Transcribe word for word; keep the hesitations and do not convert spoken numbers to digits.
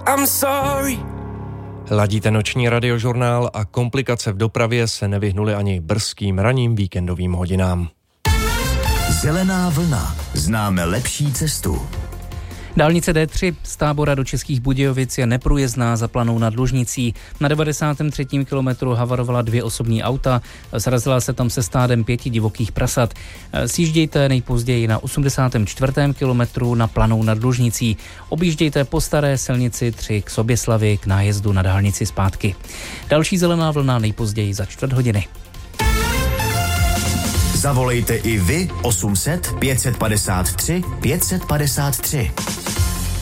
I'm sorry. Ladíte noční radiožurnál a komplikace v dopravě se nevyhnuly ani brzkým ranním víkendovým hodinám. Zelená vlna. Známe lepší cestu. Dálnice D tři z Tábora do Českých Budějovic je neprůjezdná za Planou nad Lužnicí. Na devadesátém třetím kilometru havarovala dvě osobní auta, srazila se tam se stádem pěti divokých prasat. Sjíždějte nejpozději na osmdesátém čtvrtém kilometru na Planou nad Lužnicí. Objíždějte po staré silnici tři k Soběslavi k nájezdu na dálnici zpátky. Další zelená vlna nejpozději za čtvrt hodiny. Zavolejte i vy osm set pět set padesát tři pět set padesát tři.